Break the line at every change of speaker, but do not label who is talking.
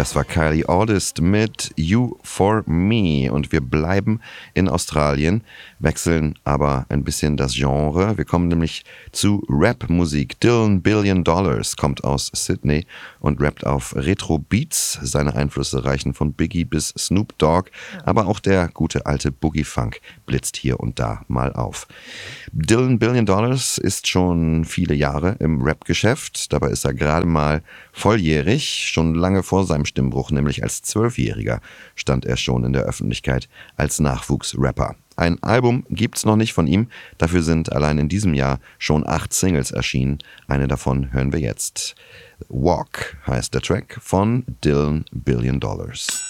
Das war Kylie August mit You For Me und wir bleiben in Australien, wechseln aber ein bisschen das Genre. Wir kommen nämlich zu Rap-Musik. Dylan Billion Dollars kommt aus Sydney und rappt auf Retro-Beats. Seine Einflüsse reichen von Biggie bis Snoop Dogg, aber auch der gute alte Boogie-Funk blitzt hier und da mal auf. Dylan Billion Dollars ist schon viele Jahre im Rap-Geschäft. Dabei ist er gerade mal volljährig, schon lange vor seinem Stimmbruch, nämlich als 12-Jähriger, stand er schon in der Öffentlichkeit als Nachwuchsrapper. Ein Album gibt's noch nicht von ihm, dafür sind allein in diesem Jahr schon 8 Singles erschienen. Eine davon hören wir jetzt. Walk heißt der Track von Dylan Billion Dollars.